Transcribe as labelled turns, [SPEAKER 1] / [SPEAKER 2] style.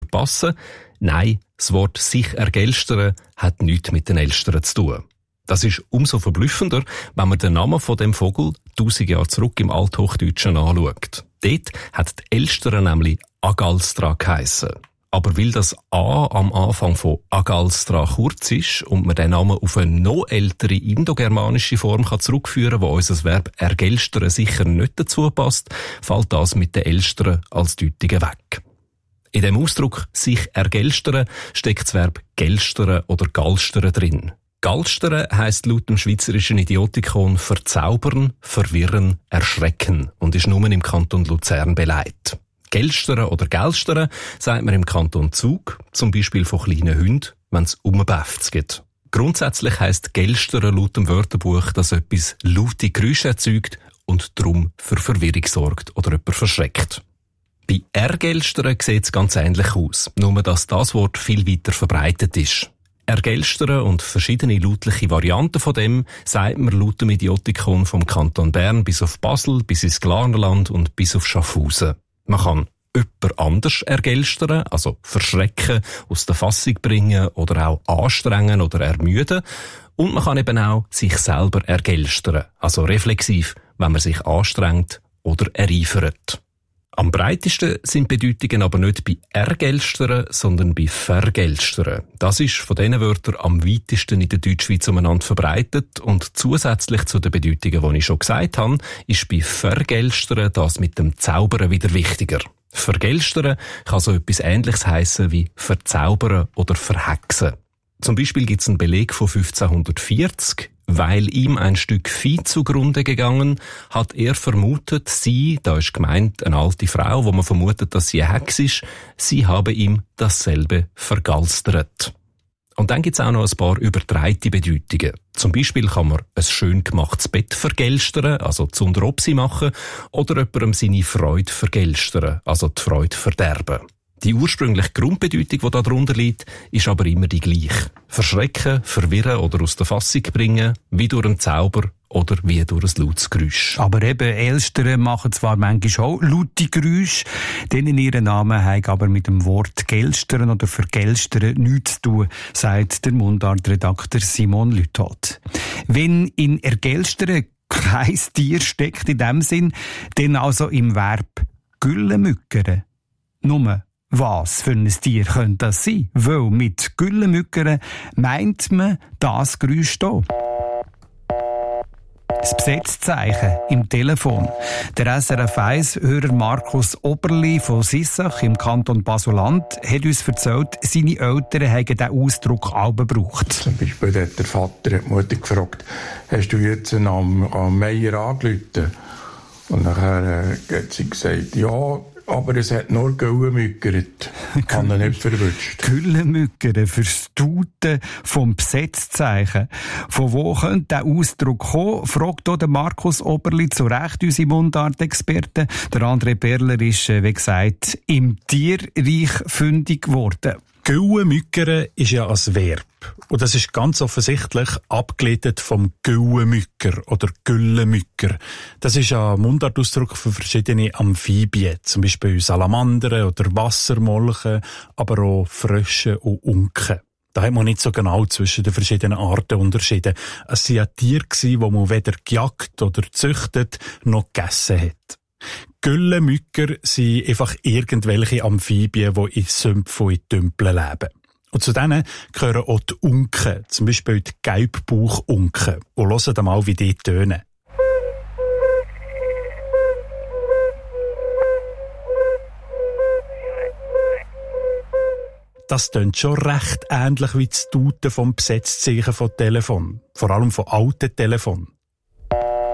[SPEAKER 1] passen. Nein, das Wort «sich ergelstern» hat nichts mit den Elstern zu tun. Das ist umso verblüffender, wenn man den Namen von dem Vogel 1000 Jahre zurück im Althochdeutschen anschaut. Dort hat die Elstern nämlich Agalstra geheissen. Aber weil das A am Anfang von Agalstra kurz ist und man den Namen auf eine noch ältere indogermanische Form zurückführen kann, wo unser Verb ergelstern sicher nicht dazu passt, fällt das mit den Elstern als Deutungen weg. In dem Ausdruck «sich ergelstern» steckt das Verb gelstern oder galstern drin. Galstern heisst laut dem schweizerischen Idiotikon verzaubern, verwirren, erschrecken und ist nur im Kanton Luzern beleidigt. Gelstern oder Gelstern sagt man im Kanton Zug, zum Beispiel von kleinen Hunden, wenn es umbäfft geht. Grundsätzlich heisst Gelstern laut dem Wörterbuch, dass etwas laute Geräusche erzeugt und darum für Verwirrung sorgt oder jemand verschreckt. Bei Ergelstern sieht es ganz ähnlich aus, nur dass das Wort viel weiter verbreitet ist. Ergelstern und verschiedene lautliche Varianten von dem sagt man laut dem Idiotikon vom Kanton Bern bis auf Basel, bis ins Glarnerland und bis auf Schaffhausen. Man kann jemand anders ergelstern, also verschrecken, aus der Fassung bringen oder auch anstrengen oder ermüden. Und man kann eben auch sich selber ergelstern, also reflexiv, wenn man sich anstrengt oder ereifert. Am breitesten sind Bedeutungen aber nicht bei ergelstern, sondern bei vergelstern. Das ist von diesen Wörtern am weitesten in der Deutschschweiz umeinander verbreitet und zusätzlich zu den Bedeutungen, die ich schon gesagt habe, ist bei vergelstern das mit dem Zaubern wieder wichtiger. Vergelstern kann so etwas Ähnliches heissen wie verzaubern oder verhexen. Zum Beispiel gibt es einen Beleg von 1540. Weil ihm ein Stück Vieh zugrunde gegangen, hat er vermutet, sie, da ist gemeint eine alte Frau, wo man vermutet, dass sie eine Hexe ist, sie habe ihm dasselbe vergalstert. Und dann gibt's auch noch ein paar übertreite Bedeutungen. Zum Beispiel kann man ein schön gemachtes Bett vergelstern, also zu Unteropsi machen, oder jemandem seine Freude vergelstern, also die Freude verderben. Die ursprüngliche Grundbedeutung, die darunter liegt, ist aber immer die gleiche. Verschrecken, verwirren oder aus der Fassung bringen, wie durch einen Zauber oder wie durch ein lautes Geräusch.
[SPEAKER 2] Aber eben, Elstern machen zwar manchmal auch laute Geräusche, denen ihren Namen haben aber mit dem Wort gelstern oder vergelstern nichts zu tun, sagt der Mundartredakteur Simon Lüthold. Wenn in ergelstern kein Tier steckt in dem Sinn, dann also im Verb güllemückern. Nur was für ein Tier könnte das sein? Weil mit Güllemückern meint man das Geräusch hier. Das Besetzzeichen im Telefon. Der SRF 1-Hörer Markus Oberli von Sissach im Kanton Basel-Land hat uns erzählt, seine Eltern haben diesen Ausdruck auch gebraucht.
[SPEAKER 3] Zum Beispiel hat der Vater die Mutter gefragt, hast du jetzt am Meier angerufen? Und nachher hat sie gesagt, ja, aber es hat nur Güllemückert. Kann er nicht verwünscht.
[SPEAKER 2] Güllemückern fürs Tuten vom Besetzzeichen. Von wo könnte der Ausdruck kommen, fragt auch der Markus Oberli zu Recht, unsere Mundartexperte. Der André Perler ist, wie gesagt, im Tierreich fündig geworden.
[SPEAKER 4] Güllemückern ist ja ein Verb. Und das ist ganz offensichtlich abgeleitet vom Güllemücker oder Güllemücker. Das ist ein Mundartausdruck für verschiedene Amphibien, zum Beispiel Salamandern oder Wassermolchen, aber auch Frösche und Unken. Da hat man nicht so genau zwischen den verschiedenen Arten unterschieden. Es waren ja Tiere, die man weder gejagt oder gezüchtet noch gegessen hat. Güllemücker sind einfach irgendwelche Amphibien, die in Sümpfen und in Tümpeln leben. Und zu denen gehören auch die Unken, zum Beispiel die Gelbbauchunken. Und hört mal, wie die tönen. Das tönt schon recht ähnlich wie das Tuten vom Besetzzeichen von Telefon. Vor allem von alten Telefonen.